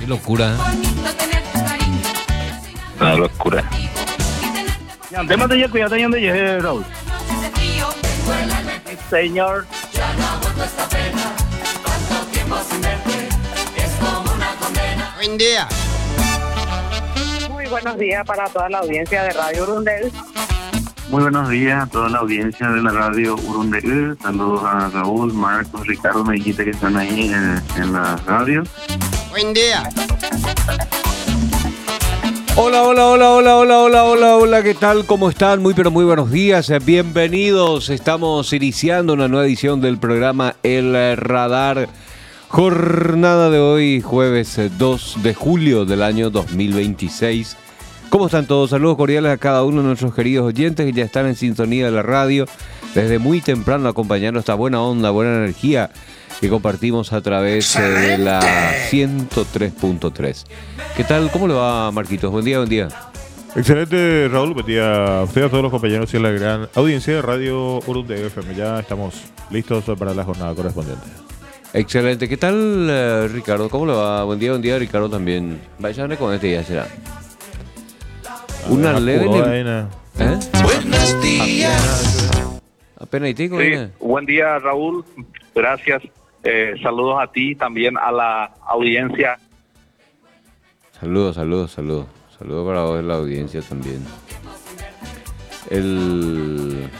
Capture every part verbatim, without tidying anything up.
locura. Una locura. Ya, tema de ya cuidado de ya Raúl. Señor. Buen día. Muy buenos días para toda la audiencia de Radio Urundel. Muy buenos días a toda la audiencia de la radio Urundel. Saludos a Raúl, Marcos, Ricardo, me dijiste que están ahí en, en la radio. Buen día. Hola, hola, hola, hola, hola, hola, hola, hola, ¿qué tal? ¿Cómo están? Muy, pero muy buenos días, bienvenidos. Estamos iniciando una nueva edición del programa El Radar. Jornada de hoy, jueves dos de julio del año dos mil veintiséis. ¿Cómo están todos? Saludos cordiales a cada uno de nuestros queridos oyentes que ya están en sintonía de la radio desde muy temprano acompañando esta buena onda, buena energía que compartimos a través eh, de la ciento tres punto tres. ¿Qué tal? ¿Cómo le va, Marquitos? Buen día, buen día. Excelente, Raúl. Buen día a usted, a todos los compañeros y a la gran audiencia de Radio Urundel F M. Ya estamos listos para la jornada correspondiente. Excelente. ¿Qué tal, eh, Ricardo? ¿Cómo le va? Buen día, buen día, Ricardo también. Váyame con este ya será. Una ver, leve... apuró, ne- Aina. ¿Eh? Buenos días. Apenas y tico, Sí, viene. buen día, Raúl. Gracias. Eh, saludos a ti, también a la audiencia. Saludos, saludos, saludos. Saludos para vos, la audiencia también. El...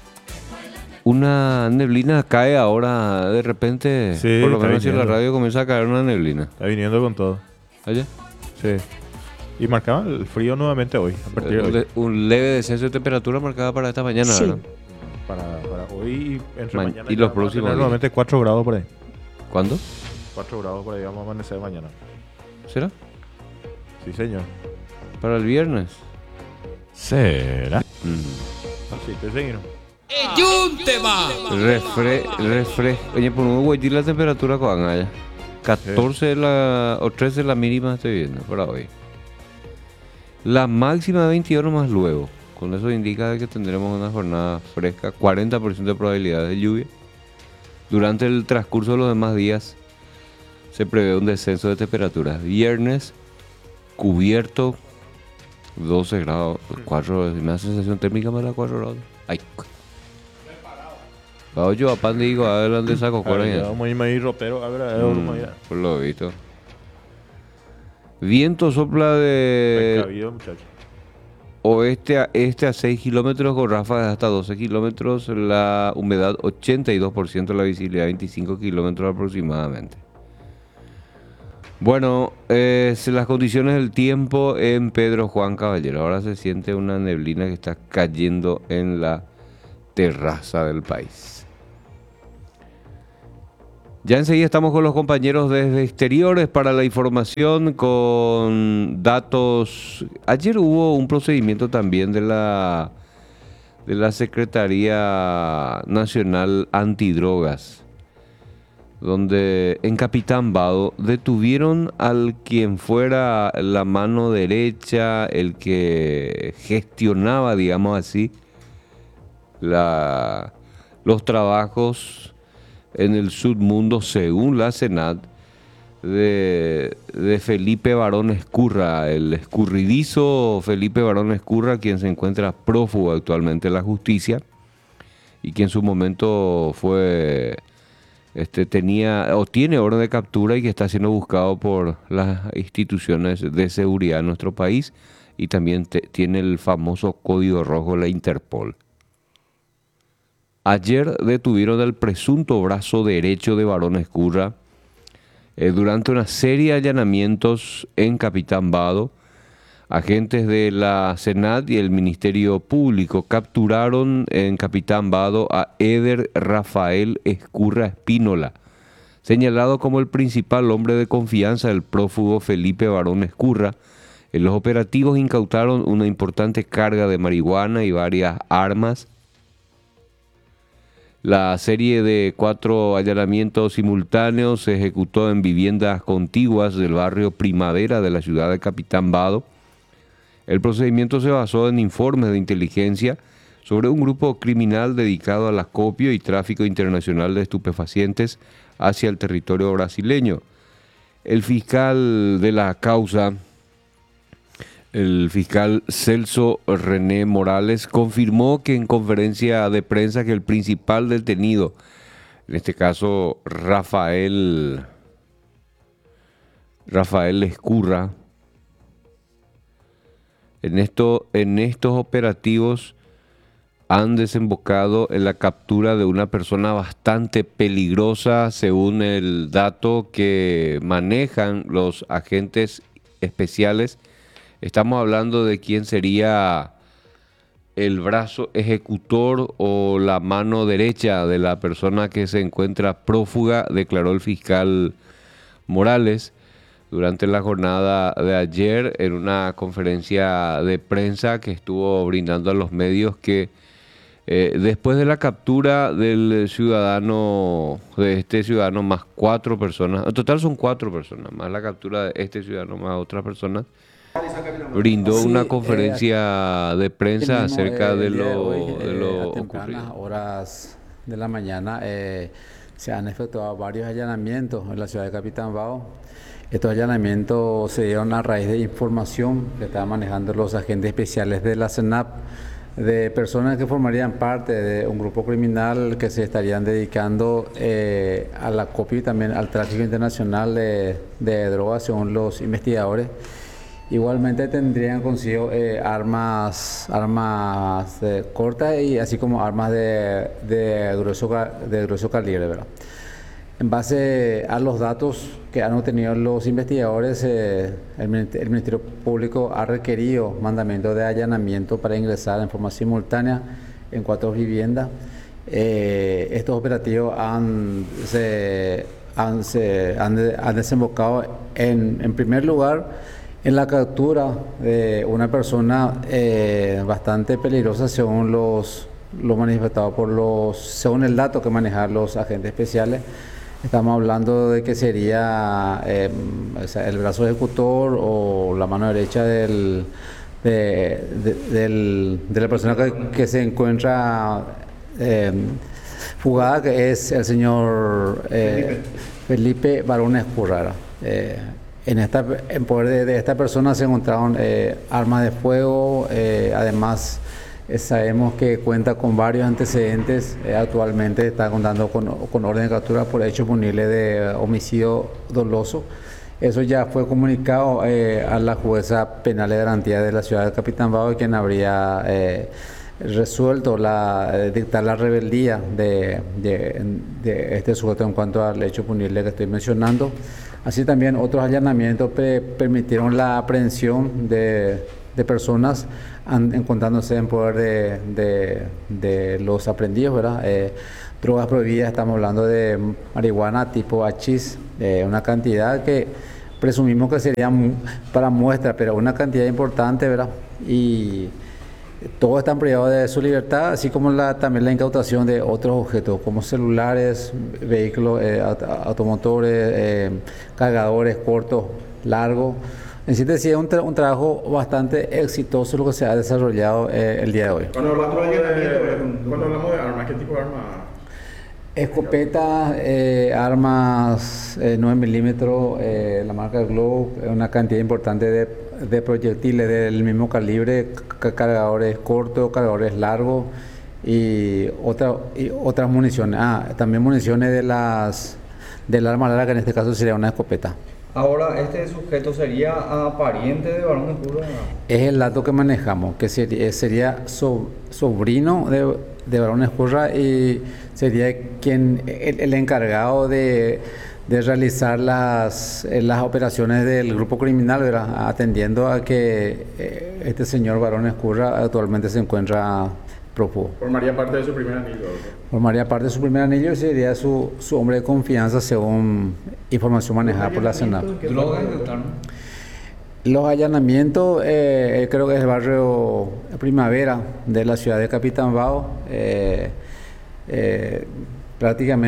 Una neblina cae ahora de repente. Sí, por lo está menos en la viniendo. radio comienza a caer una neblina. Está viniendo con todo. ¿Allá? Sí. Y marcaba el frío nuevamente hoy. A partir de Un, hoy. le- un leve descenso de temperatura marcada para esta mañana, Sí. ¿verdad? Para, para hoy y entre Ma- mañana. y ya los vamos a próximos tener días. nuevamente cuatro grados por ahí. ¿Cuándo? cuatro grados por ahí. Vamos a amanecer mañana. ¿Será? Sí, señor. Para el viernes. ¿Será? Mm. Así te seguimos. Refre, refre. Oye, por un güey, la temperatura con allá. catorce la, o trece la mínima estoy viendo para hoy. La máxima de veintiuno más luego. Con eso indica que tendremos una jornada fresca, cuarenta por ciento de probabilidad de lluvia. Durante el transcurso de los demás días se prevé un descenso de temperaturas. Viernes, cubierto, doce grados, cuatro, me da sensación térmica más de cuatro grados. Ay, Vamos yo a pan digo, adelante saco A ver, ya cuarenta. vamos a ir ahí ropero. A ver, a ver, Mm, vamos a ir. por lo visto. Viento sopla de Precavido, muchachos. oeste a este a seis kilómetros con ráfagas de hasta doce kilómetros. La humedad ochenta y dos por ciento, la visibilidad veinticinco kilómetros aproximadamente. Bueno, eh, las condiciones del tiempo en Pedro Juan Caballero. Ahora se siente una neblina que está cayendo en la terraza del país. Ya enseguida estamos con los compañeros desde exteriores para la información con datos. Ayer hubo un procedimiento también de la de la Secretaría Nacional Antidrogas, donde en Capitán Vado detuvieron al quien fuera la mano derecha, el que gestionaba, digamos así, la, los trabajos en el submundo, según la Senat, de, de Felipe Barón Escurra, el escurridizo Felipe Barón Escurra, quien se encuentra prófugo actualmente en la justicia y que en su momento fue, este, tenía o tiene orden de captura y que está siendo buscado por las instituciones de seguridad de nuestro país y también te, tiene el famoso código rojo de la Interpol. Ayer detuvieron al presunto brazo derecho de Barón Escurra eh, durante una serie de allanamientos en Capitán Vado. Agentes de la Senat y el Ministerio Público capturaron en Capitán Vado a Eder Rafael Escurra Espínola, señalado como el principal hombre de confianza del prófugo Felipe Barón Escurra. En los operativos incautaron una importante carga de marihuana y varias armas. La serie de cuatro allanamientos simultáneos se ejecutó en viviendas contiguas del barrio Primavera de la ciudad de Capitán Vado. El procedimiento se basó en informes de inteligencia sobre un grupo criminal dedicado al acopio y tráfico internacional de estupefacientes hacia el territorio brasileño. El fiscal de la causa, el fiscal Celso René Morales, confirmó que en conferencia de prensa que el principal detenido, en este caso Rafael, Rafael Escurra, en, esto, en estos operativos han desembocado en la captura de una persona bastante peligrosa, según el dato que manejan los agentes especiales. Estamos hablando de quién sería el brazo ejecutor o la mano derecha de la persona que se encuentra prófuga, declaró el fiscal Morales durante la jornada de ayer en una conferencia de prensa que estuvo brindando a los medios que Eh, después de la captura del ciudadano, de este ciudadano más cuatro personas, en total son cuatro personas, más la captura de este ciudadano más otras personas, brindó sí, una conferencia eh, de prensa mismo, acerca eh, de lo, de hoy, de lo eh, a tempranas ocurrido. Horas de la mañana eh, se han efectuado varios allanamientos en la ciudad de Capitán Bao. Estos allanamientos se dieron a raíz de información que estaban manejando los agentes especiales de la CENAP, de personas que formarían parte de un grupo criminal que se estarían dedicando eh, a la copia y también al tráfico internacional de, de drogas, según los investigadores. Igualmente tendrían consigo eh, armas, armas eh, cortas y así como armas de, de, grueso, de grueso calibre, ¿verdad? En base a los datos que han obtenido los investigadores, eh, el Ministerio Público ha requerido mandamiento de allanamiento para ingresar en forma simultánea en cuatro viviendas. Eh, estos operativos han, se, han, se, han, han desembocado en, en primer lugar en la captura de una persona eh, bastante peligrosa, según los, los manifestados por los, según el dato que manejan los agentes especiales. Estamos hablando de que sería eh, o sea, el brazo ejecutor o la mano derecha del, de, de, del, de la persona que, que se encuentra eh, fugada, que es el señor eh, Felipe. Felipe Barón Escurra. Eh, en, esta, en poder de, de esta persona se encontraron eh, armas de fuego, eh, además sabemos que cuenta con varios antecedentes, eh, actualmente está contando con, con orden de captura por hechos punibles de homicidio doloso. Eso ya fue comunicado eh, a la jueza penal de garantía de la ciudad de Capitán Bao, quien habría eh, resuelto la, eh, dictar la rebeldía de, de, de este sujeto en cuanto al hecho punible que estoy mencionando. Así también otros allanamientos pe permitieron la aprehensión de, de personas an, encontrándose en poder de, de, de los aprendidos, ¿verdad? Eh, drogas prohibidas, estamos hablando de marihuana tipo hachís, eh, una cantidad que presumimos que sería para muestra, pero una cantidad importante, ¿verdad? Y todos están privados de su libertad, así como la, también la incautación de otros objetos, como celulares, vehículos, eh, automotores, eh, cargadores cortos, largos. En síntesis, es un, tra un trabajo bastante exitoso lo que se ha desarrollado eh, el día de hoy. Cuando hablamos de, cuando hablamos de armas, ¿qué tipo de armas? Escopetas, eh, armas eh, nueve milímetros, eh, la marca Glock, una cantidad importante de, de proyectiles del mismo calibre, cargadores cortos, cargadores largos y, otra, y otras municiones. Ah, también municiones de las del arma larga, que en este caso sería una escopeta. Ahora, ¿este sujeto sería pariente de Barón Escurra? Es el dato que manejamos, que sería, sería so, sobrino de, de Barón Escurra y sería quien el, el encargado de, de realizar las, las operaciones del grupo criminal, ¿verdad? Atendiendo a que eh, este señor Barón Escurra actualmente se encuentra prófugo. ¿Formaría parte de su primer anillo? Formaría parte de su primer anillo y sería su, su hombre de confianza, según información manejada por la CENAP. ¿Drogas? Los allanamientos, eh, creo que es el barrio Primavera de la ciudad de Capitán Bao. Eh, eh,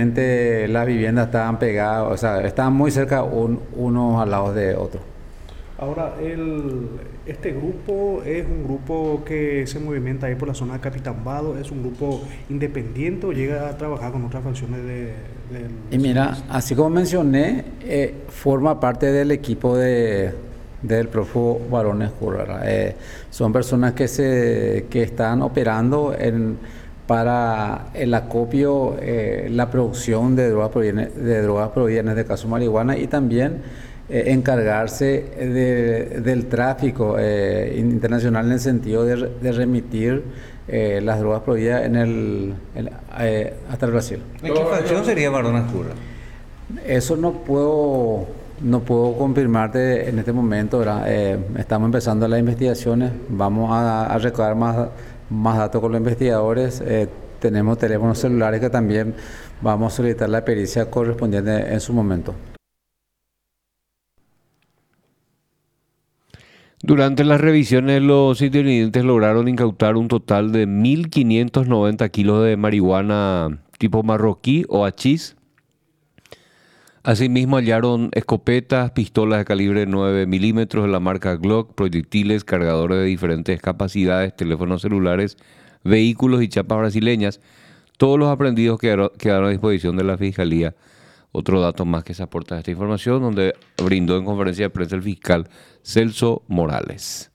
prácticamente las viviendas estaban pegadas, o sea, estaban muy cerca un, unos al lado de otros. Ahora, el, este grupo es un grupo que se movimenta ahí por la zona de Capitán Vado, es un grupo independiente o llega a trabajar con otras facciones de... de y mira, así como mencioné, eh, forma parte del equipo de, del prófugo Barón Escurra. Eh, son personas que, se, que están operando en, para el acopio, eh, la producción de drogas provenientes de, drogas provenientes de caso marihuana y también... Eh, encargarse de, del tráfico eh, internacional en el sentido de, de remitir eh, las drogas prohibidas en el, en, eh, hasta el Brasil. ¿En qué facción sería Barón Escurra? Eso no puedo no puedo confirmarte en este momento, ¿verdad? Eh, estamos empezando las investigaciones, vamos a, a recabar más, más datos con los investigadores, eh, tenemos teléfonos celulares que también vamos a solicitar la pericia correspondiente en su momento. Durante las revisiones, los intervinientes lograron incautar un total de mil quinientos noventa kilos de marihuana tipo marroquí o hachís. Asimismo, hallaron escopetas, pistolas de calibre nueve milímetros de la marca Glock, proyectiles, cargadores de diferentes capacidades, teléfonos celulares, vehículos y chapas brasileñas. Todos los aprendidos quedaron, quedaron a disposición de la Fiscalía. Otro dato más que se aporta a esta información, donde brindó en conferencia de prensa el fiscal Celso Morales.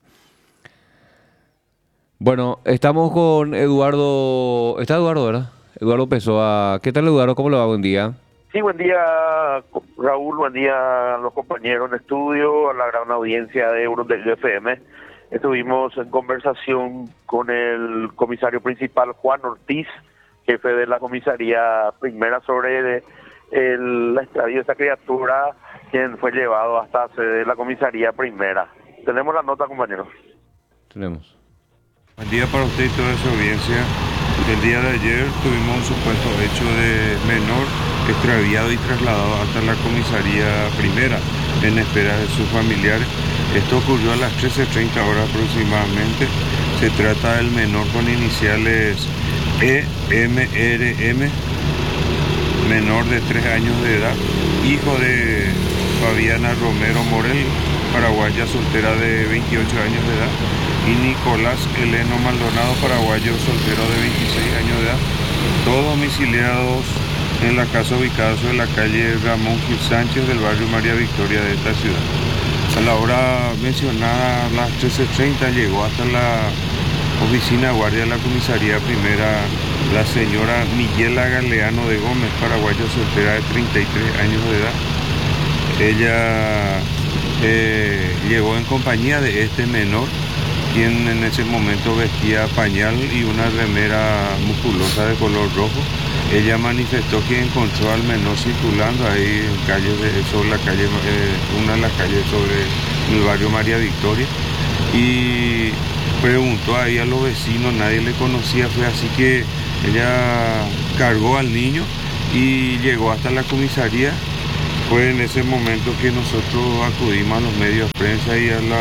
Bueno, estamos con Eduardo. Está Eduardo, ¿verdad? Eduardo Pessoa. ¿Qué tal, Eduardo? ¿Cómo le va? Buen día. Sí, buen día, Raúl. Buen día a los compañeros en estudio, a la gran audiencia de Urundegui F M. Estuvimos en conversación con el comisario principal, Juan Ortiz, jefe de la comisaría primera, sobre el extravío de esta criatura, quien fue llevado hasta sede de la comisaría primera. Tenemos la nota, compañeros. Tenemos. Buen día para usted y toda su audiencia. El día de ayer tuvimos un supuesto hecho de menor extraviado y trasladado hasta la comisaría primera en espera de sus familiares. Esto ocurrió a las trece treinta horas aproximadamente. Se trata del menor con iniciales E M R M, menor de tres años de edad, hijo de Fabiana Romero Morel, paraguaya soltera de veintiocho años de edad, y Nicolás Eleno Maldonado, paraguayo soltero de veintiséis años de edad, todos domiciliados en la casa ubicada sobre la calle Ramón Gil Sánchez del barrio María Victoria de esta ciudad. A la hora mencionada, a las trece treinta, llegó hasta la oficina de guardia de la comisaría primera la señora Miguela Galeano de Gómez, paraguaya soltera de treinta y tres años de edad. Ella eh, llegó en compañía de este menor, quien en ese momento vestía pañal y una remera musculosa de color rojo. Ella manifestó que encontró al menor circulando ahí en calle de, sobre la calle, eh, una de las calles sobre el barrio María Victoria, y preguntó ahí a los vecinos, nadie le conocía, fue así que ella cargó al niño y llegó hasta la comisaría. Fue en ese momento que nosotros acudimos a los medios de prensa y a la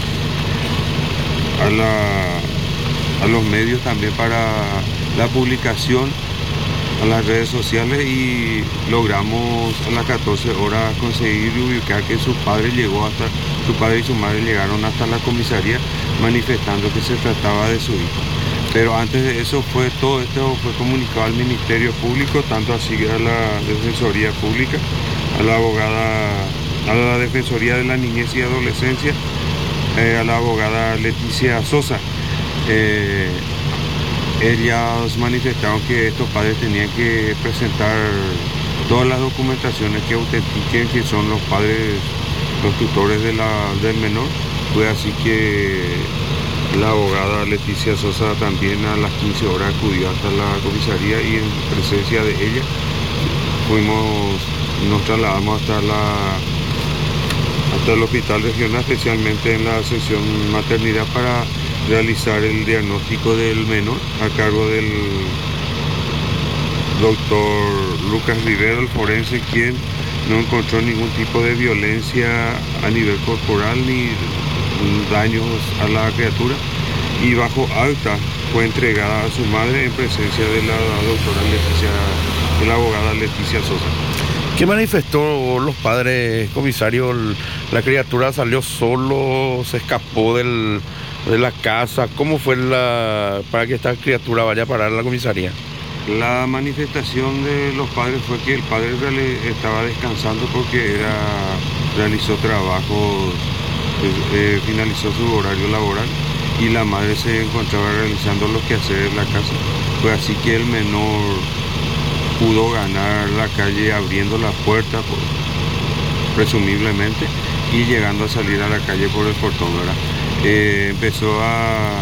a la a los medios también para la publicación a las redes sociales, y logramos a las catorce horas conseguir y ubicar que su padre llegó hasta su padre y su madre llegaron hasta la comisaría manifestando que se trataba de su hijo. Pero antes de eso fue todo esto fue comunicado al Ministerio Público, tanto así a la Defensoría Pública, a la abogada, a la Defensoría de la Niñez y Adolescencia, eh, a la abogada Leticia Sosa. Eh, ellas manifestaron que estos padres tenían que presentar todas las documentaciones que autentiquen que son los padres, los tutores de la, del menor. Fue así que la abogada Leticia Sosa también a las quince horas acudió hasta la comisaría, y en presencia de ella fuimos, nos trasladamos hasta la hasta el hospital regional, especialmente en la sección maternidad, para realizar el diagnóstico del menor a cargo del doctor Lucas Rivero, el forense, quien no encontró ningún tipo de violencia a nivel corporal ni daños a la criatura, y bajo alta fue entregada a su madre en presencia de la doctora Leticia, de la abogada Leticia Sosa. ¿Qué manifestó los padres, comisario? ¿La criatura salió solo, se escapó del, de la casa? ¿Cómo fue la, para que esta criatura vaya a parar a la comisaría? La manifestación de los padres fue que el padre estaba descansando porque era, realizó trabajos, eh, finalizó su horario laboral y la madre se encontraba realizando los quehaceres en la casa. Fue así que el menor pudo ganar la calle abriendo la puerta, por, presumiblemente, y llegando a salir a la calle por el portón, ¿verdad? Eh, empezó a,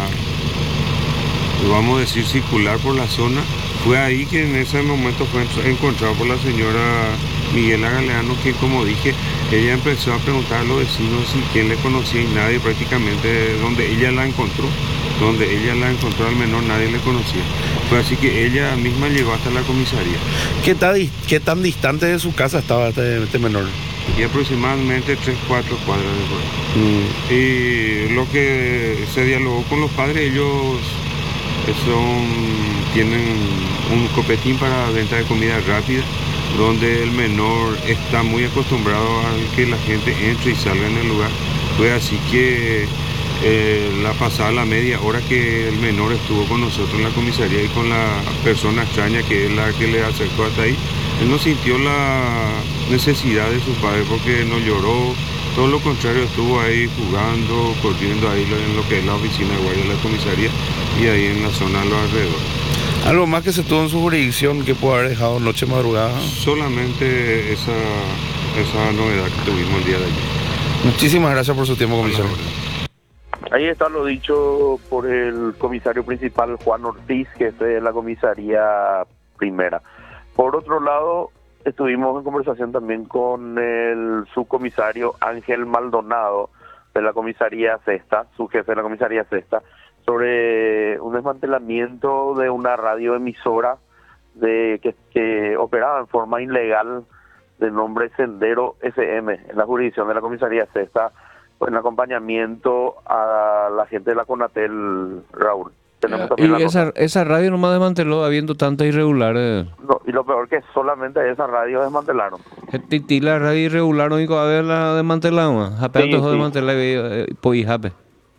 vamos a decir, circular por la zona. Fue ahí que en ese momento fue encontrado por la señora Miguela Galeano, que, como dije, ella empezó a preguntar a los vecinos si quién le conocía y nadie, prácticamente donde ella la encontró, donde ella la encontró al menor, nadie le conocía. Fue así que ella misma llegó hasta la comisaría. ¿Qué tan, qué tan distante de su casa estaba este, este menor? Y aproximadamente tres, cuatro cuadras de por ahí. Mm. Y lo que se dialogó con los padres, ellos son, tienen un copetín para venta de comida rápida, donde el menor está muy acostumbrado a que la gente entre y salga en el lugar. Fue así que eh, la pasada la media hora que el menor estuvo con nosotros en la comisaría y con la persona extraña que es la que le acercó hasta ahí, él no sintió la necesidad de su padre porque no lloró, todo lo contrario, estuvo ahí jugando, corriendo ahí en lo que es la oficina de guardia de la comisaría y ahí en la zona a los alrededores. ¿Algo más que se tuvo en su jurisdicción que pudo haber dejado noche madrugada? Solamente esa, esa novedad que tuvimos el día de ayer. Muchísimas gracias por su tiempo, comisario. Ahí está lo dicho por el comisario principal Juan Ortiz, que es de la comisaría primera. Por otro lado, estuvimos en conversación también con el subcomisario Ángel Maldonado de la comisaría sexta, su jefe de la comisaría sexta, sobre un desmantelamiento de una radioemisora de que, que operaba en forma ilegal de nombre Sendero F M en la jurisdicción de la comisaría sexta, en acompañamiento a la gente de la Conatel, Raúl. Tenemos y esa, esa radio nomás desmanteló habiendo tantas irregulares. No, y lo peor que solamente esa radio desmantelaron. Y la radio irregular no iba a haberla desmantelado, apenas sí, dejó sí. desmantelar pues jape.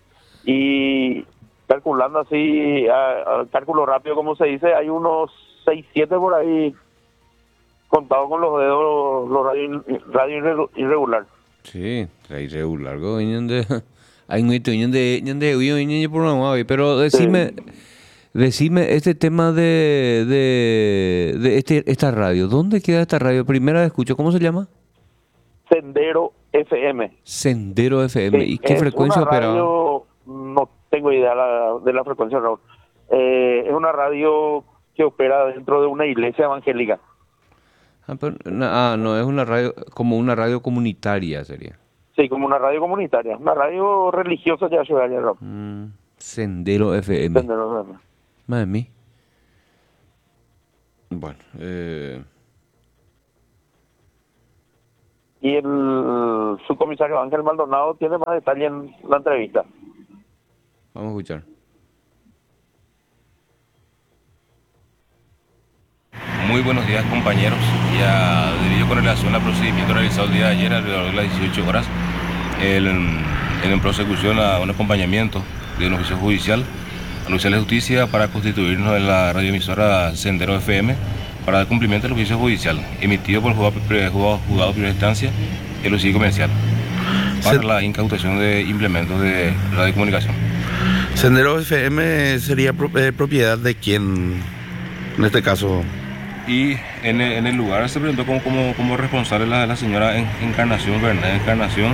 Y calculando así, a, a cálculo rápido como se dice, hay unos seis, siete por ahí contados con los dedos, los radio, radio irregular. Sí, la irregular, de... Hay un de de por una, pero decime, sí. decime este tema de, de, de este, esta radio. ¿Dónde queda esta radio? Primera vez escucho, ¿cómo se llama? Sendero F M. Sendero F M. Sí, ¿Y qué frecuencia operaba? No tengo idea la, de la frecuencia, Raúl. Eh, es una radio que opera dentro de una iglesia evangélica. Ah, pero, ah, no, es una radio, como una radio comunitaria sería. Sí, como una radio comunitaria, una radio religiosa ya se vaya, Raúl. Mm, Sendero F M. Sendero F M. Madre mía. Bueno, eh... Y el subcomisario Ángel Maldonado tiene más detalle en la entrevista. Vamos a escuchar. Muy buenos días, compañeros. Ya debido con relación al procedimiento realizado el día de ayer, alrededor de las dieciocho horas, el, en prosecución a un acompañamiento de un oficio judicial, al oficial de justicia para constituirnos en la radioemisora Sendero F M para dar cumplimiento al oficio judicial emitido por el juzgado, juzgado, juzgado de primera instancia, el homicidio comercial, para la incautación de implementos de radiocomunicación. ¿Sendero F M sería pro, eh, propiedad de quién en este caso? Y en el, en el lugar se presentó como, como, como responsable la, la señora Encarnación, Bernal Encarnación.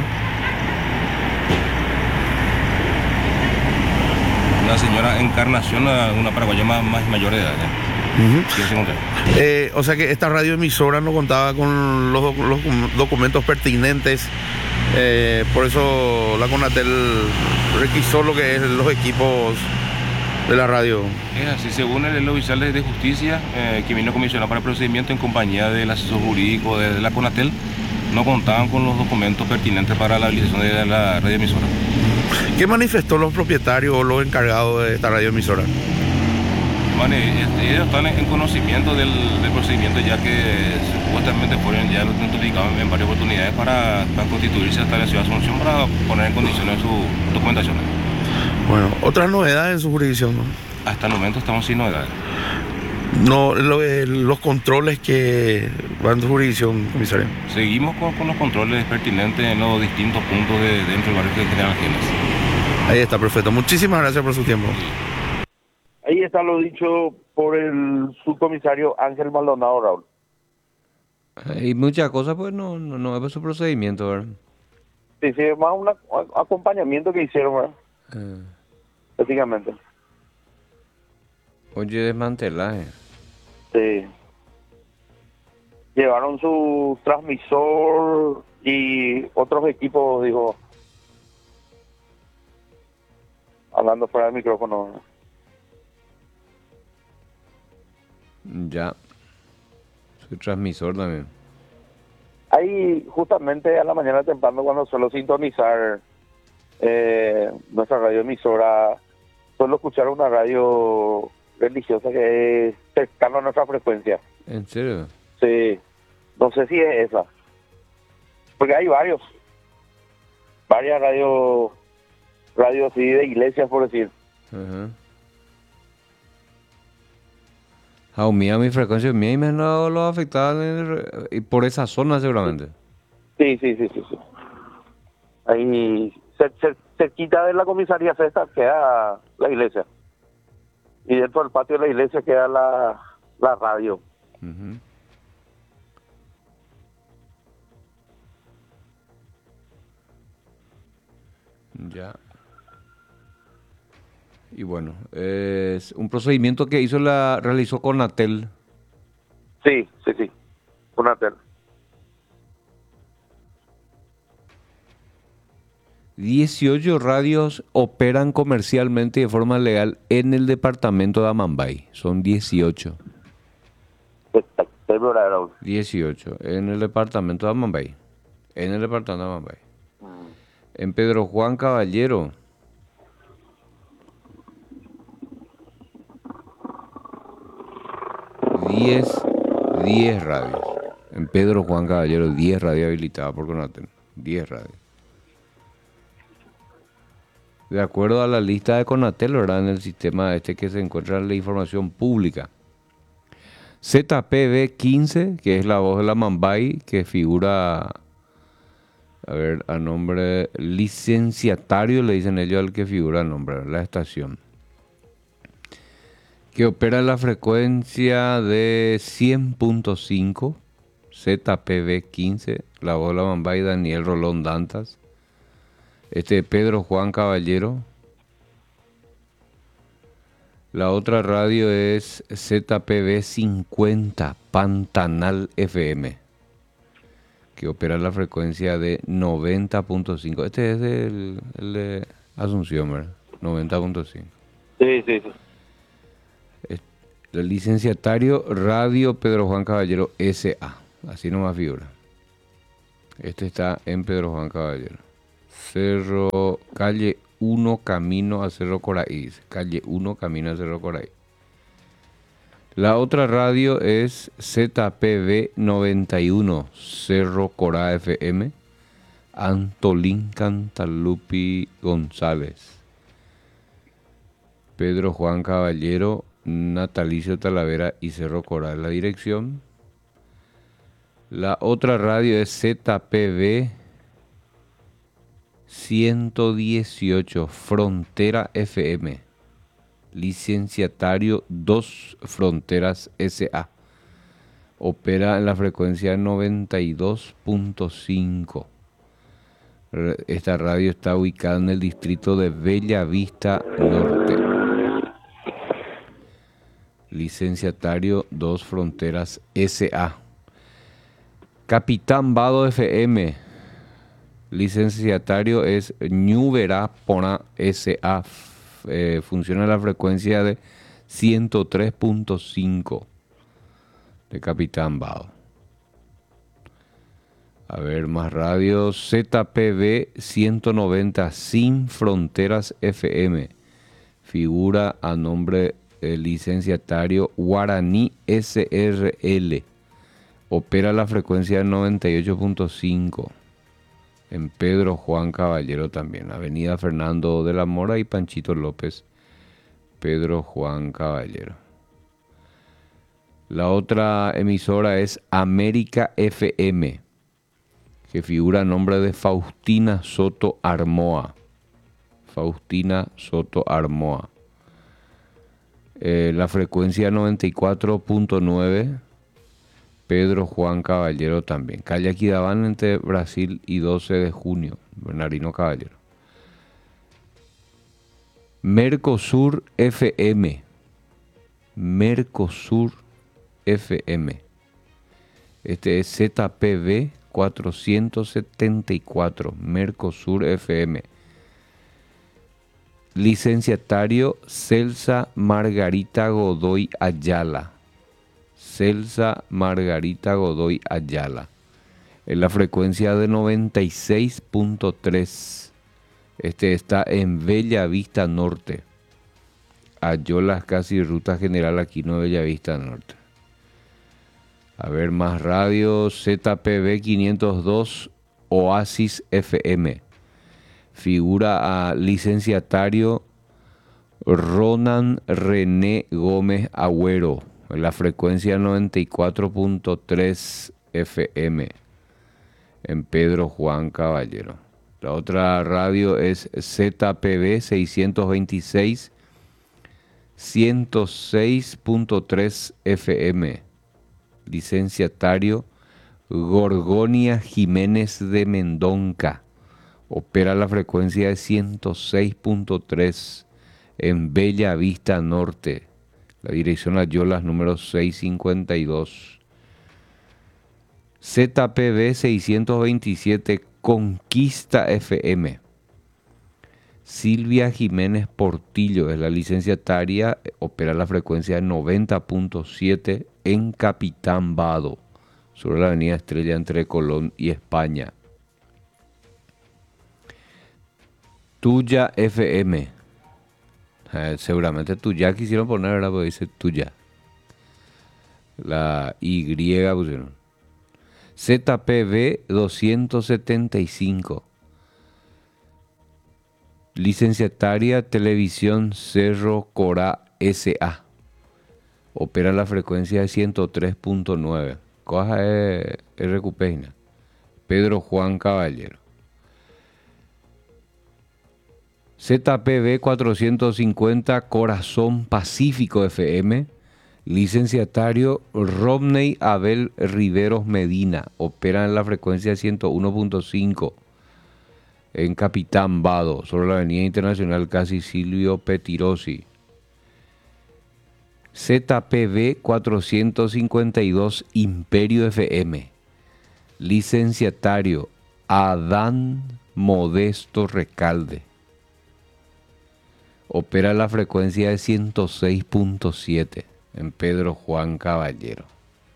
La señora Encarnación, una paraguaya más, más mayor de edad. ¿eh? Uh-huh. eh, o sea que esta radioemisora no contaba con los, los documentos pertinentes, eh, por eso la Conatel requisó lo que es los equipos de la radio. Es así, según el, el oficial de, de justicia, eh, que vino comisionado para el procedimiento en compañía del asesor jurídico de, de la Conatel, no contaban con los documentos pertinentes para la habilitación de la radioemisora. ¿Qué manifestó los propietarios o los encargados de esta radioemisora? Bueno, ellos están en conocimiento del, del procedimiento, ya que supuestamente fueron ya notificados en varias oportunidades para, para constituirse hasta la ciudad de Asunción para poner en condiciones su documentación. Bueno, otras novedades en su jurisdicción, ¿no? Hasta el momento estamos sin novedades. No, lo, eh, los controles que van en su jurisdicción, comisario. Seguimos con, con los controles pertinentes en los distintos puntos de, dentro del barrio de General Genes. Ahí está, perfecto. Muchísimas gracias por su tiempo. Ahí está lo dicho por el subcomisario Ángel Maldonado, Raúl. Y muchas cosas, pues no, no, no es su procedimiento, ¿verdad? Sí, sí, es más un acompañamiento que hicieron, ¿verdad? Eh. Básicamente. Oye, desmantelaje. Sí. Llevaron su transmisor y otros equipos, digo, hablando fuera del micrófono, ¿verdad? Ya. Su transmisor también. Ahí justamente a la mañana temprano cuando suelo sintonizar eh, nuestra radioemisora, suelo escuchar una radio religiosa que es cercana a nuestra frecuencia. ¿En serio? Sí. No sé si es esa. Porque hay varios. Varias radios, radios sí, de iglesias, por decir. Ajá. Ah, mía, mi frecuencia mía y me no lo afectaban y por esa zona seguramente. Sí, sí, sí, sí, sí. Ahí cer, cer, cerquita de la comisaría César queda la iglesia. Y dentro del patio de la iglesia queda la, la radio. Uh-huh. Ya. Y bueno, es un procedimiento que hizo la realizó Conatel. Sí, sí, sí. Conatel. dieciocho radios operan comercialmente de forma legal en el departamento de Amambay. Son dieciocho. dieciocho en el departamento de Amambay. En el departamento de Amambay. En Pedro Juan Caballero. diez, diez radios. En Pedro Juan Caballero, diez radios habilitadas por Conatel. diez radios. De acuerdo a la lista de Conatel, ¿verdad? En el sistema este que se encuentra en la información pública. Z P B quince, que es la voz de la Amambay, que figura, a ver, a nombre licenciatario, le dicen ellos al que figura a nombre, la estación. Que opera en la frecuencia de cien punto cinco, Z P B quince, la voz de la Amambay, Daniel Rolón Dantas. Este Pedro Juan Caballero. La otra radio es Z P B cincuenta, Pantanal F M, que opera en la frecuencia de noventa punto cinco. Este es el, el de Asunción, ¿verdad? noventa punto cinco. Sí, sí, sí. El licenciatario Radio Pedro Juan Caballero S A, así nomás figura. Este está en Pedro Juan Caballero. Cerro, calle uno, camino a Cerro Coraí. Calle uno, camino a Cerro Coraí. La otra radio es Z P B noventa y uno, Cerro Corá F M, Antolín Cantalupi González. Pedro Juan Caballero, Natalicio Talavera y Cerro Corá es la dirección. La otra radio es Z P B ciento dieciocho, Frontera F M, licenciatario dos Fronteras S A. Opera en la frecuencia noventa y dos punto cinco. Esta radio está ubicada en el distrito de Bella Vista Norte. Licenciatario dos Fronteras S A. Capitán Vado F M. Licenciatario es Ñuverá Pona S A. Eh, funciona en la frecuencia de ciento tres punto cinco de Capitán Vado. A ver, más radios. Z P B ciento noventa, Sin Fronteras F M. Figura a nombre el licenciatario Guaraní S R L. Opera la frecuencia noventa y ocho punto cinco. En Pedro Juan Caballero también. Avenida Fernando de la Mora y Panchito López. Pedro Juan Caballero. La otra emisora es América F M, que figura a nombre de Faustina Soto Armoa. Faustina Soto Armoa. Eh, la frecuencia noventa y cuatro punto nueve. Pedro Juan Caballero también. Calle Aquidabán entre Brasil y doce de junio. Bernardino Caballero. Mercosur F M. Mercosur F M. Este es Z P V cuatrocientos setenta y cuatro. Mercosur F M. Licenciatario Celsa Margarita Godoy Ayala. Celsa Margarita Godoy Ayala. En la frecuencia de noventa y seis punto tres. Este está en Bella Vista Norte. Ayolas casi ruta general aquí, no Bella Vista Norte. A ver, más radio. Z P V quinientos dos Oasis F M. Figura a licenciatario Ronan René Gómez Agüero. En la frecuencia noventa y cuatro punto tres F M. En Pedro Juan Caballero. La otra radio es Z P V seiscientos veintiséis ciento seis punto tres F M. Licenciatario Gorgonia Jiménez de Mendonca. Opera la frecuencia de ciento seis punto tres en Bella Vista Norte. La dirección Ayolas número seiscientos cincuenta y dos. Z P V seiscientos veintisiete Conquista F M. Silvia Jiménez Portillo es la licenciataria, opera la frecuencia de noventa punto siete en Capitán Vado, sobre la avenida Estrella entre Colón y España. Tuya F M. Eh, seguramente Tuya quisieron poner, ¿verdad? Porque dice Tuya. La Y pusieron. Z P V doscientos setenta y cinco. Licenciataria Televisión Cerro Corá S A. Opera la frecuencia de ciento tres punto nueve. Coja es Recupena. Pedro Juan Caballero. Z P V cuatrocientos cincuenta Corazón Pacífico F M. Licenciatario Romney Abel Riveros Medina. Opera en la frecuencia de ciento uno punto cinco. En Capitán Vado, sobre la avenida Internacional Casi Silvio Petirosi. Z P V cuatrocientos cincuenta y dos Imperio F M. Licenciatario Adán Modesto Recalde. Opera la frecuencia de ciento seis punto siete en Pedro Juan Caballero.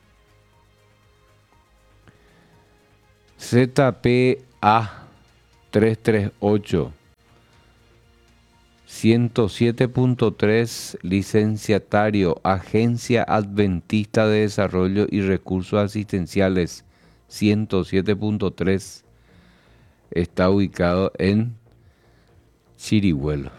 Z P A trescientos treinta y ocho ciento siete punto tres Licenciatario Agencia Adventista de Desarrollo y Recursos Asistenciales ciento siete punto tres. Está ubicado en Chirihuelo.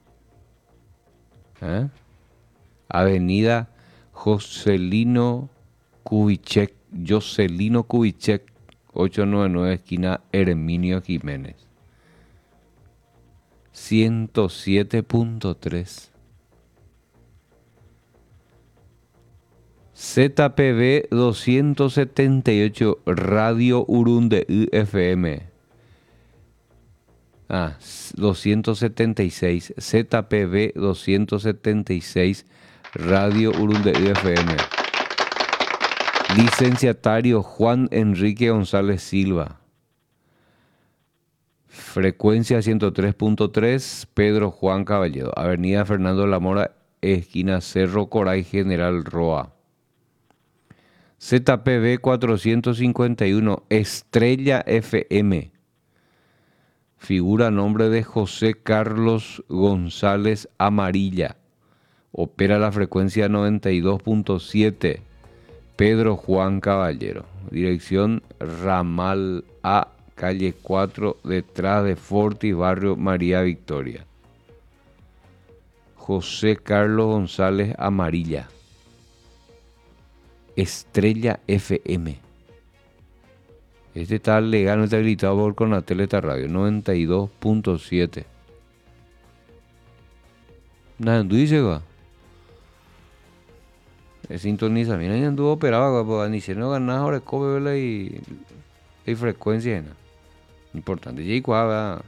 ¿Eh? Avenida Joselino Kubitschek, Joselino Kubitschek, ochocientos noventa y nueve, esquina Herminio Jiménez. ciento siete punto tres. Z P V doscientos setenta y ocho Radio Urundeú F M. Ah, doscientos setenta y seis. Z P V doscientos setenta y seis Radio Urundeú F M. Licenciatario Juan Enrique González Silva. Frecuencia ciento tres punto tres, Pedro Juan Caballero. Avenida Fernando de la Mora, esquina Cerro Coray, General Roa. Z P V cuatrocientos cincuenta y uno, Estrella F M. Figura nombre de José Carlos González Amarilla. Opera la frecuencia noventa y dos punto siete. Pedro Juan Caballero. Dirección Ramal A, calle cuatro, detrás de Fortis, barrio María Victoria. José Carlos González Amarilla. Estrella F M. Este está legal, no está habilitado por Conatel esta radio. noventa y dos punto siete. Nada, tú dices, va. Es sintoniza. Mira, ya anduvo operado, pues ni se no ganas ahora, cobe, vela y. y frecuencia, ¿no? Importante. Y cuava.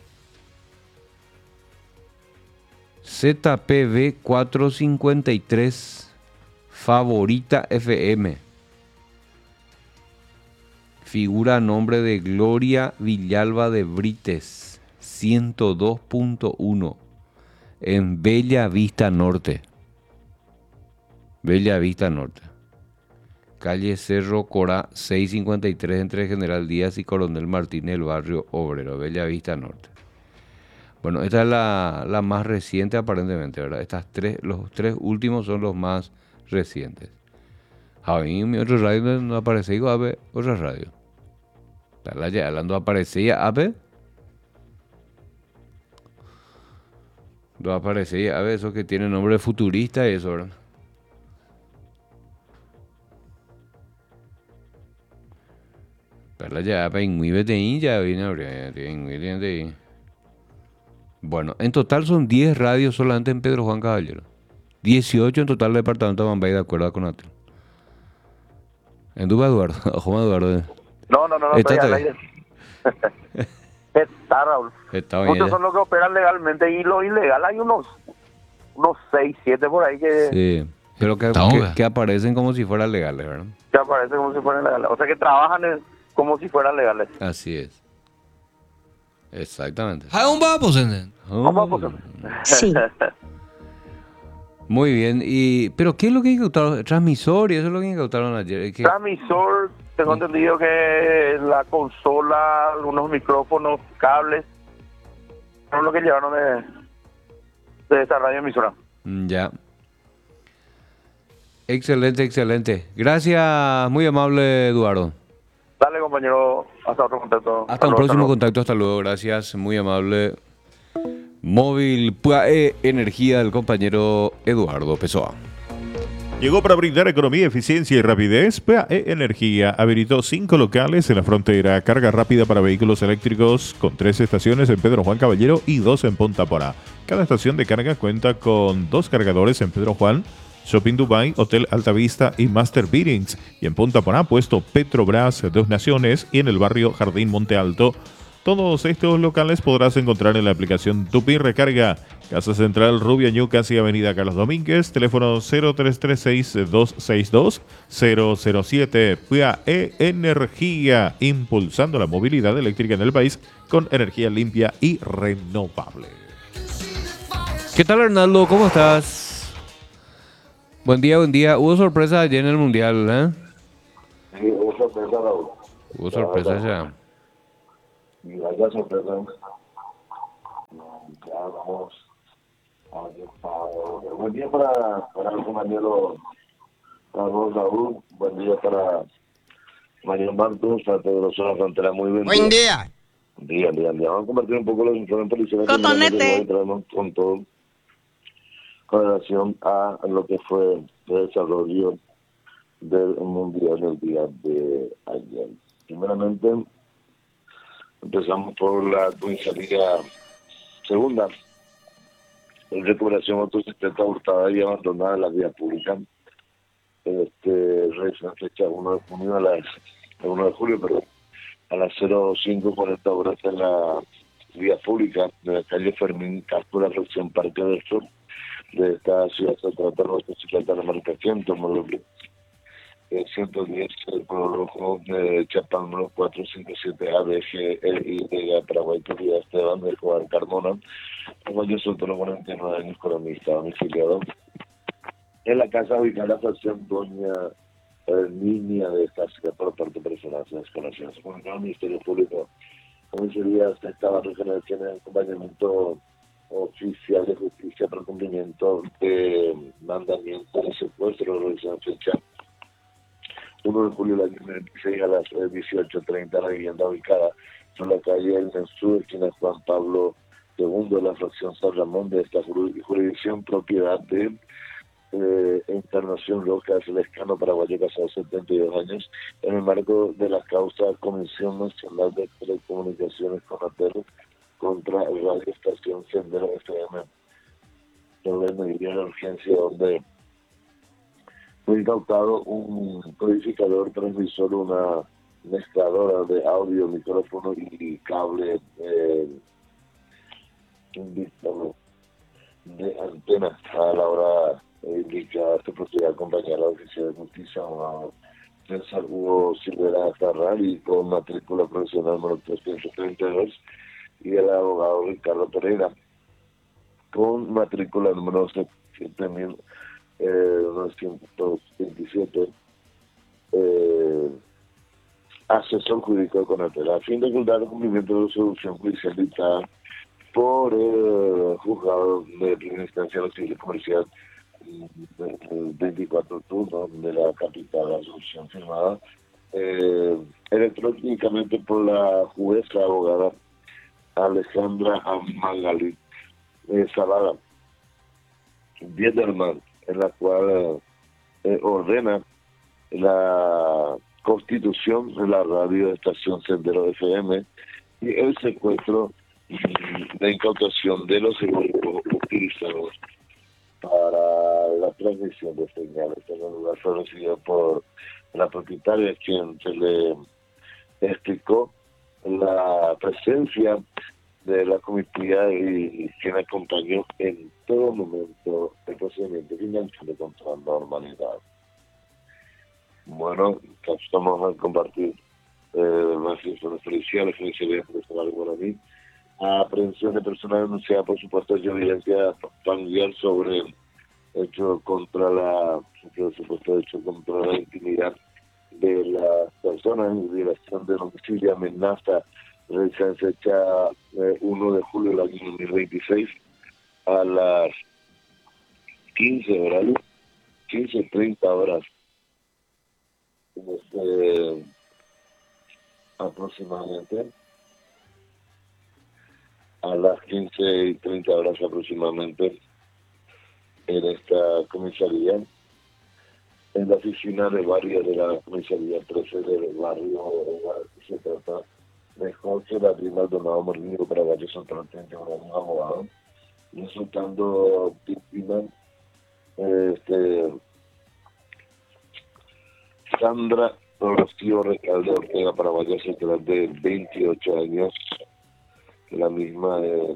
Z P V cuatrocientos cincuenta y tres. Favorita F M. Figura a nombre de Gloria Villalba de Brites. ciento dos punto uno. En Bella Vista Norte. Bella Vista Norte. Calle Cerro Corá seiscientos cincuenta y tres entre General Díaz y Coronel Martínez, el barrio Obrero. Bella Vista Norte. Bueno, esta es la, la más reciente aparentemente, ¿verdad? Estas tres, los tres últimos son los más recientes. A mí mi otro radio no aparece, digo, a ver, otra radio. Está ya hablando, aparecía, a ver. No aparecía, a ver, eso que tiene nombre de futurista y eso, ¿verdad? Pero ya, muy bien, ya viene a abrir. Bueno, en total son diez radios solamente en Pedro Juan Caballero. dieciocho en total del departamento de Bambay, de acuerdo con Atel. En Duba, Eduardo. Ojo, Eduardo. No, no, no, no, estoy al aire. Está, Raúl. Está Muchos ya. son los que operan legalmente y lo ilegal hay unos unos seis, siete por ahí que, Sí, pero que, que, que aparecen como si fueran legales, ¿verdad? que aparecen como si fueran legales. O sea que trabajan en- como si fueran legales. Así es. Exactamente. un papo, Sí. Muy bien. Y, pero ¿qué es lo que incautaron? Transmisor, y eso es lo que incautaron ayer. Es que- Transmisor, tengo entendido que la consola, algunos micrófonos, cables, son lo que llevaron de, de esa radio emisora. Mm, Ya. Excelente, excelente. Gracias, muy amable Eduardo. Dale, compañero, hasta otro contacto. Hasta un próximo contacto, hasta luego, gracias, muy amable. Móvil P A E Energía del compañero Eduardo Pessoa. Llegó para brindar economía, eficiencia y rapidez. P A E Energía habilitó cinco locales en la frontera. Carga rápida para vehículos eléctricos con tres estaciones en Pedro Juan Caballero y dos en Punta Porá. Cada estación de carga cuenta con dos cargadores en Pedro Juan, Shopping Dubai, Hotel Altavista y Master Beatings. Y en Punta Porá, puesto Petrobras, Dos Naciones y en el barrio Jardín Monte Alto. Todos estos locales podrás encontrar en la aplicación Tupi Recarga. Casa Central Rubia Ñu, casi Avenida Carlos Domínguez. Teléfono cero tres tres seis, dos seis dos, cero cero siete. P A E Energía, impulsando la movilidad eléctrica en el país con energía limpia y renovable. ¿Qué tal, Arnaldo? ¿Cómo estás? Buen día, buen día. Hubo sorpresa ayer en el Mundial, ¿eh? Sí, hubo sorpresa, Raúl. Hubo sorpresa ya. Y vaya sorpresa. Ya vamos a ver, buen día para, para el compañero Carlos Raúl. Buen día para Mario Martos, para todos los frontera. Muy bien. Buen día. Día, día, día. Vamos a compartir un poco los informes policiales. Cotonete. Que traemos con todo con relación a lo que fue el desarrollo del Mundial el día de ayer. Primeramente, empezamos por la comisaría segunda, en recuperación de motocicleta hurtada y abandonada en la vía pública. Este, recién fecha uno de junio a las uno de julio, perdón, a las cero cinco cuarenta horas en la vía pública de la calle Fermín Castro, la fracción Parque del Sur de esta ciudad. Se trata de motocicleta de marca ciento, modelo eh, ciento diez, el Pueblo Rojo de Chapán, número cuatro cinco siete A B G E I de Paraguay, propiedad Esteban de Juan Carmona, Paraguayo soltero, cuarenta y nueve años, economista, domiciliado en la casa ubicada en la fracción Doña Herminia de Casca por parte de personas desconocidas. Con el Ministerio Público, comisaría estaba regeneración en acompañamiento oficial de justicia por cumplimiento de mandamiento de secuestro realizado en fecha uno de julio del año veintiséis a las dieciocho treinta, la vivienda ubicada en la calle El Mensú, esquina Juan Pablo segundo de la fracción San Ramón de esta jurisdicción, propiedad de eh, Encarnación Rojas Lescano, paraguayo, casado, setenta y dos años, en el marco de la causa Comisión Nacional de Telecomunicaciones CONATEL contra Radio Estación Sendero F M. Sobre medida de urgencia donde fue incautado un codificador, transmisor, una mezcladora de audio, micrófono y cable eh, de antena a la hora indicada. Este procede a acompañar a la Oficina de Justicia a César Hugo Silvera Carral con matrícula profesional número trescientos treinta y dos y el abogado Ricardo Pereira con matrícula número siete mil novecientos veintisiete, eh, asesor jurídico de CONATEL, a fin de ocultar el cumplimiento de la resolución judicial dictada por el juzgado de primera instancia de la civil y comercial veinticuatro turnos de la capital, la resolución firmada eh, electrónicamente por la jueza abogada Alejandra Magali eh, Zavala Biederman, en la cual eh, ordena la constitución de la radio estación Sendero F M y el secuestro de incautación de los equipos utilizados para la transmisión de señales. En el lugar fue recibido por la propietaria, quien se le explicó la presencia de la comitiva y, y quien acompañó en todo momento el procedimiento financiero contra la normalidad. Bueno, estamos a compartir eh, las informaciones policiales, Comisaría Personal de Guaraní, aprehensión de personas denunciadas por supuesto de evidencia familiar sobre hecho contra la sobre supuesto hecho contra la intimidad de las personas, violación de domicilio, amenaza, realizada en fecha eh, uno de julio del año dos mil veintiséis a las quince horas, quince treinta horas, este, aproximadamente, a las quince y treinta horas aproximadamente, en esta comisaría, en la oficina de barrio de la comisaría trece del barrio, se trata de Jorge David Maldonado Morrillo, paraguayo, sorprendente, un abogado, resultando víctima este, Sandra Rocío Recalde Ortega, paraguaya, de veintiocho años. La misma es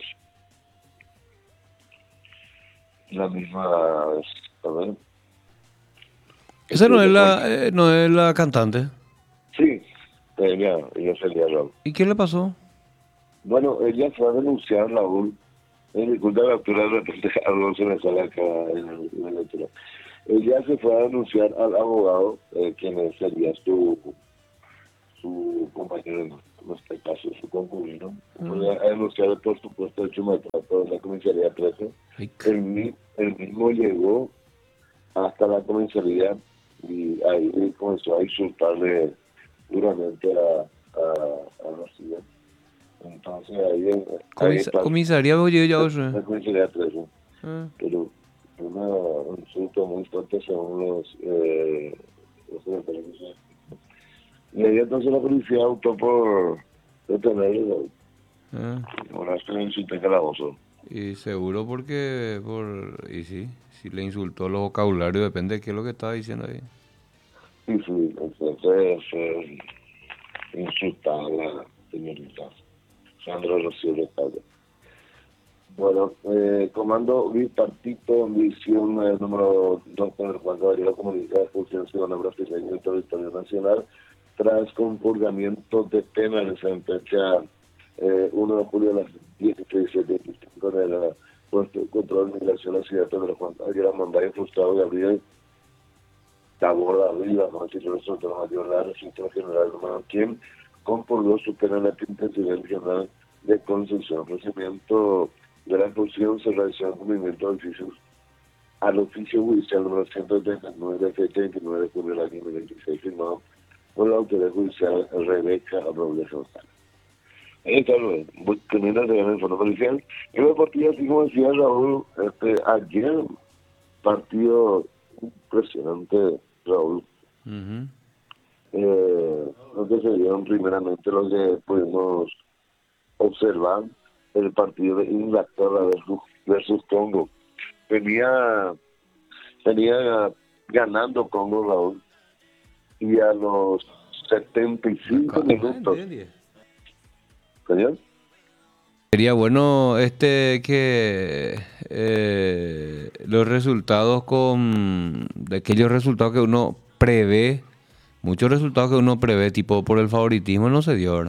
la misma es, a ver. Esa no es la eh, no es la cantante. Sí, ella, ella sería Raúl. ¿Y qué le pasó? Bueno, ella fue a denunciar a Raúl. Eh, disculpa la altura, de repente algo se me sale acá en el, en el otro. Ella se fue a denunciar al abogado, eh, quien sería su su compañero, en este caso su concubino, mm. fue a denunciar por supuesto hecho maltrato en la comisaría trece. El, el mismo llegó hasta la comisaría y ahí comenzó a insultarle duramente a, a, a la ciudad. Entonces ahí, ahí Comisa, comisaría oye ya la, la comisaría trece. Ah. Pero una, un insulto muy fuerte según los eh, los secretarios. Y ahí entonces la policía optó por detenerlo. Ah. Ahora es que le insulté calabozo. Y seguro porque, por y sí, si le insultó los vocabularios, depende de qué es lo que estaba diciendo ahí. Sí, sí, entonces eh, insultar a la señorita Sandra Rocío Recalde. Bueno, eh, comando bipartito, misión eh, número dos con el Juan Caballero, comunidad de expulsión ciudadana brasileña en territorio nacional, tras conjurgamiento de penales en fecha eh, uno de julio a las dieciséis veinticinco de la puesto de control de migración a la ciudad de Juan Caballero, Mandayo Frustrado, Gabriel Taborda Arriba, Mauricio Soto Mayor, la registro general número quien compurgó su pena en la penitenciaría regional de Concepción. Procedimiento de la expulsión se realizó el cumplimiento de oficios al oficio judicial número ciento treinta y nueve de fecha veintinueve de julio del año dos mil veintiséis, firmado por la autoridad judicial Rebeca Robles González. Ahí está, muy tremenda de la informe policial. En la partida, así como decía Raúl, este, ayer, partido impresionante, Raúl. Uh-huh. Eh, lo que se dieron primeramente lo que pudimos observar, el partido de Inglaterra versus, versus Congo. Venía, venía ganando Congo, Raúl, y a los setenta y cinco minutos. ¿Señor? Sería bueno este que eh, los resultados con de aquellos resultados que uno prevé, muchos resultados que uno prevé, tipo por el favoritismo, no se dio, ¿verdad?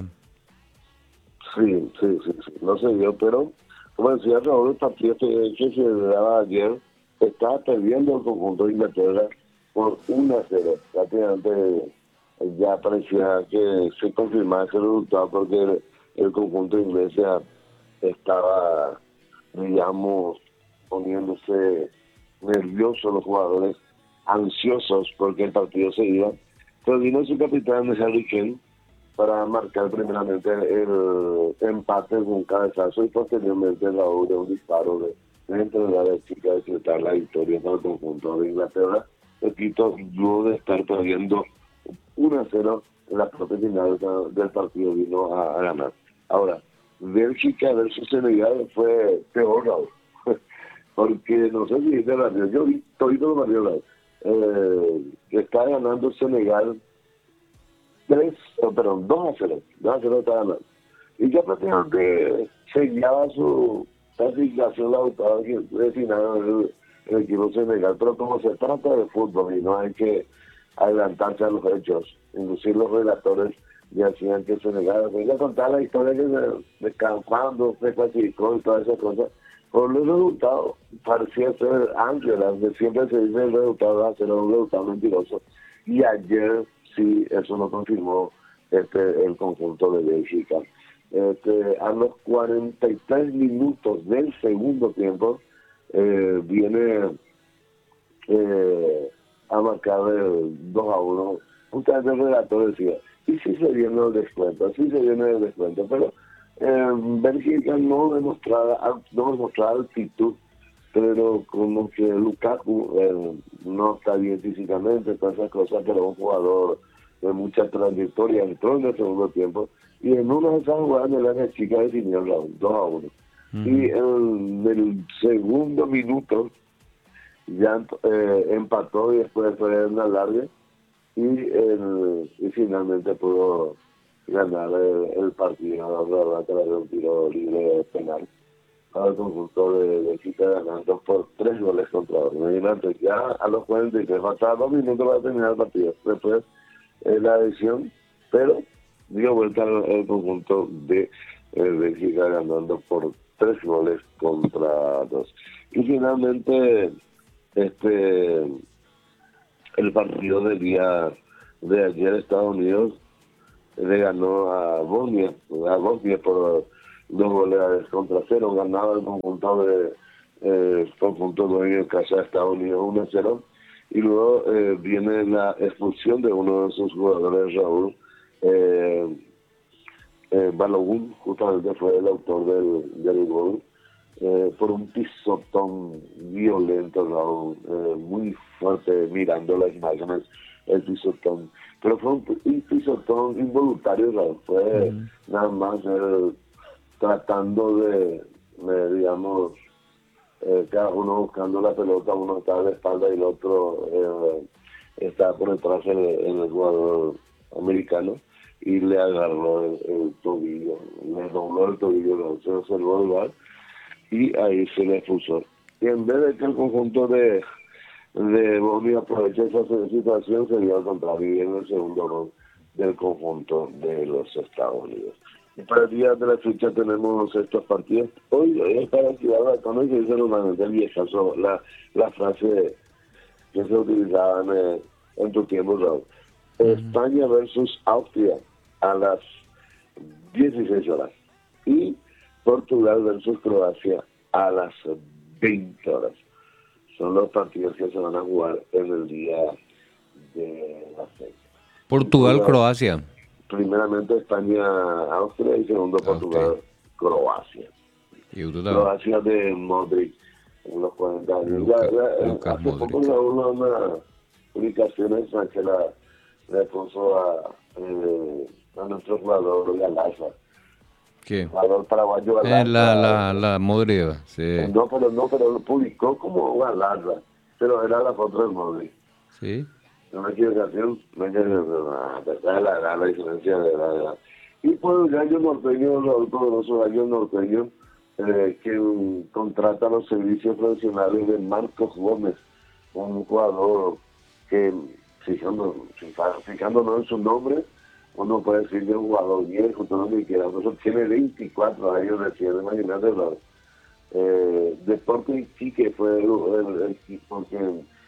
Sí, sí, sí, sí, no se dio, pero como decía Raúl, el partido que, que se daba ayer estaba perdiendo el conjunto de Inglaterra por uno a cero. Prácticamente ya parecía que se confirmaba ese resultado porque el, el conjunto inglés ya estaba, digamos, poniéndose nerviosos los jugadores, ansiosos porque el partido se iba. Pero vino su capitán, Harry Kane, para marcar primeramente el empate con un cabezazo y posteriormente la obra de un disparo de, dentro de la chica de decretar la victoria para el conjunto de Inglaterra. El Quito, luego de estar perdiendo uno a cero en la propia final del partido, vino a, a ganar. Ahora, Bélgica versus Senegal fue peor, Raúl, porque no sé si viste la radio, yo vi todo el barrio, eh, que está ganando Senegal tres, oh, perdón, dos a cero, dos a cero está ganando. Y ya prácticamente sellaba su clasificación la octava de final el, el equipo Senegal, pero como se trata de fútbol y no hay que adelantarse a los hechos, inclusive los relatores ya hacían que Senegal, voy a contar la historia que de, de cuando se clasificó y todas esas cosas, por los resultados parecía ser Ángela, de siempre se dice el resultado va a ser un resultado mentiroso, y ayer sí, eso lo confirmó este, el conjunto de Bélgica. Este, a los cuarenta y tres minutos del segundo tiempo eh, viene eh, a marcar el dos a uno. Justamente el relator decía, y sí se viene el descuento, sí se viene el descuento, pero eh, Bélgica no demostraba, no demostraba actitud, pero como que Lukaku eh, no está bien físicamente, todas esas cosas, pero un jugador de mucha trayectoria, entró en el segundo tiempo, y en una de esas jugadas de la chica definió el round, dos a uno. Uh-huh. Y en el segundo minuto ya eh, empató y después fue en la larga, y, el, y finalmente pudo ganar el, el partido a través de un tiro libre penal al conjunto de Bélgica, ganando por tres goles contra dos. Imagínate, ya a los cuarenta y tres, faltaban dos minutos para terminar el partido. Después eh, la adición, pero dio vuelta al, al conjunto de eh, Bélgica, ganando por tres goles contra dos. Y finalmente, este el partido del día de ayer, Estados Unidos le ganó a Bosnia, a Bosnia por dos goles contra cero, ganaba el conjunto de eh, conjunto de en casa de Estados Unidos uno a cero, y luego eh, viene la expulsión de uno de sus jugadores, Raúl eh, eh, Balogun, justamente fue el autor del, del gol, eh, por un pisotón violento, Raúl, eh, muy fuerte, mirando las imágenes, el pisotón, pero fue un, un pisotón involuntario, Raúl, fue mm. nada más el tratando de, de digamos, eh, cada uno buscando la pelota, uno está de espalda y el otro eh, está por detrás en el, en el jugador americano, y le agarró el, el tobillo, le dobló el tobillo, ¿no? Se observó el bar y ahí se le expulsó. Y en vez de que el conjunto de de Bosnia aproveche esa situación, se dio al contrario y en el segundo gol del conjunto de los Estados Unidos. Y para el día de la fecha tenemos estos partidos. Hoy es para la ciudad de Tano, y se dice normalmente el viejazo, la, la frase que se utilizaba en, en tu tiempo, Raúl. Uh-huh. España versus Austria a las dieciséis horas. Y Portugal versus Croacia a las veinte horas. Son los partidos que se van a jugar en el día de la fecha. Portugal-Croacia. Primeramente España-Austria y segundo Portugal-Croacia. Croacia de Modric en los cuarenta años. Luka, ya, ya, Luka hace Modric. poco la una, una publicación esa que la, le puso a, eh, a nuestro jugador Galaza. ¿Qué? Jugador paraguayo Galaza. Eh, la, la, la Modric, sí. No, pero no, pero lo publicó como Galaza, pero era la foto de Modric. Sí. Una equivocación, no hay que la, la, la, la diferencia de la edad. Y por el gallo norteño, el poderoso gallo norteño, eh, que um, contrata los servicios profesionales de Marcos Gómez, un jugador que, fijando, fijándonos en su nombre, uno puede decir que es un jugador viejo, todo lo que quiera, pero tiene veinticuatro años recién, imagínate, ¿no? Eh, Deportes Iquique fue el, el, el equipo que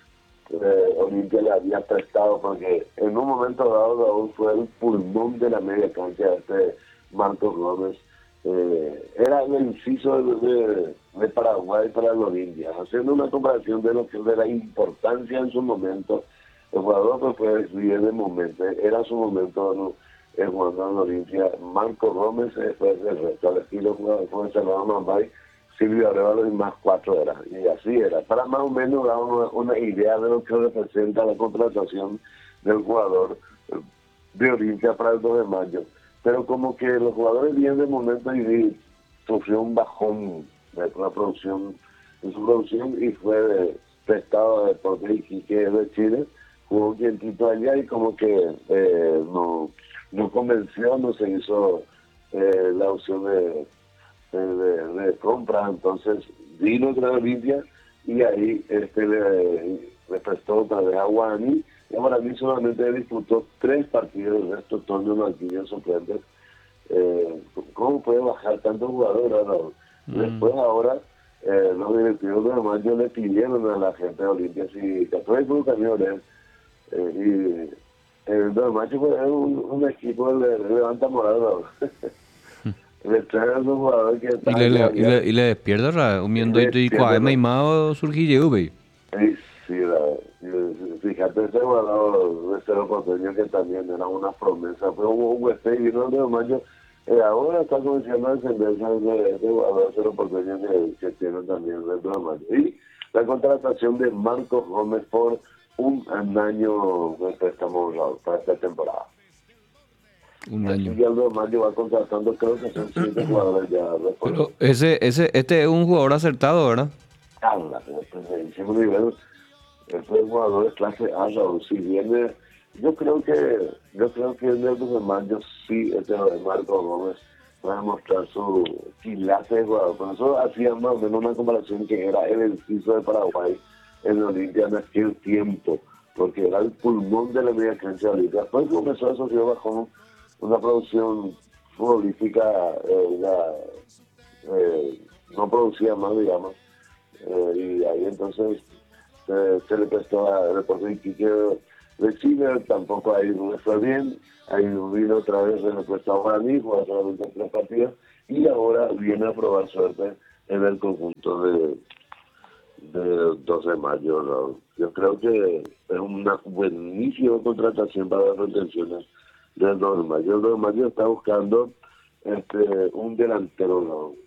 eh, Olimpia le había prestado, porque en un momento dado Raúl fue el pulmón de la media cancha, este Marcos Gómez. Eh, era el inciso de, de, de Paraguay para el Olimpia, haciendo una comparación de lo que de la importancia en su momento. El jugador pues fue bien de momento, era su momento, ¿no? El jugador en Olimpia. Marcos Gómez después del resto, al estilo jugador fue Salvador Mambay, Silvio Arevalo y más cuatro era, y así era, para más o menos dar una, una idea de lo que representa la contratación del jugador de Olimpia para el dos de mayo. Pero como que los jugadores vienen de momento y sufrió un bajón de la producción, de su producción, y fue de, prestado a Deportes Iquique de Chile, jugó un tiempito allá y como que eh, no, no convenció, no se hizo eh, la opción de, de, de, de compra, entonces vino otra vez Olimpia y ahí este le, le prestó otra vez a Guaraní. Y ahora mí solamente disputó tres partidos de estos torneos banquillos suplentes. Eh, ¿Cómo puede bajar tantos jugadores? No? Mm. Después ahora eh, los directivos de mayo le pidieron a la gente de Olimpia si Católico camiones eh, y el dos de mayo fue un, un equipo de levanta moral, ¿no? Le traen a los jugadores que están y le, y le, y le despierta un miendo y cuadra y más surgir güey. Sí, la, fíjate, ese jugador de Cerro Porteño que también era una promesa, fue un huésped y vino el de mayo, eh, ahora está comenzando a descenderse de ese jugador de Cerro Porteño que, que tiene también el de mayo. Y la contratación de Marcos Gómez por un año de préstamo para esta temporada. Un año. Y el de mayo va contratando, creo que son siete jugadores ya. Pero ese, ese, este es un jugador acertado, ¿verdad? Habla, pues, hicimos nivel. Este jugador es clase A, Raúl. Si viene, yo creo que yo creo que en el dos de mayo sí, este de Marcos Gómez va a mostrar su quilate de jugador. Por eso hacía más o menos una comparación que era el inciso de Paraguay en Olimpia en aquel tiempo, porque era el pulmón de la media cancha de Olimpia. Después comenzó a asociar bajo una producción futbolística, eh, la, eh, no producía más, digamos, eh, y ahí entonces Eh, se le prestó a Deportes Iquique de Chile, tampoco ahí no le fue bien, ahí vino otra vez, se le prestó a Guaraní, jugó solamente tres partidas, y ahora viene a probar suerte en el conjunto de, de dos de mayo, ¿no? Yo creo que es una buenísima contratación para las retenciones del dos de mayo. El dos de mayo está buscando este un delantero, ¿no?